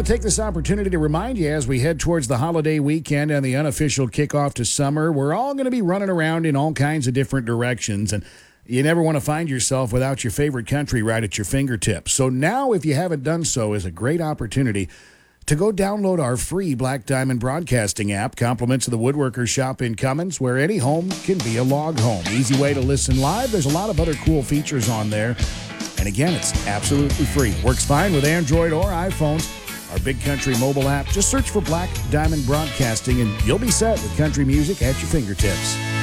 to take this opportunity to remind you as we head towards the holiday weekend and the unofficial kickoff to summer, we're all going to be running around in all kinds of different directions, and you never want to find yourself without your favorite country right at your fingertips. So now, if you haven't done so, is a great opportunity to go download our free Black Diamond Broadcasting app. Compliments of the Woodworkers Shop in Cummins, where any home can be a log home. Easy way to listen live. There's a lot of other cool features on there. And again, it's absolutely free. Works fine with Android or iPhones. Our Big Country mobile app, just search for Black Diamond Broadcasting and you'll be set with country music at your fingertips.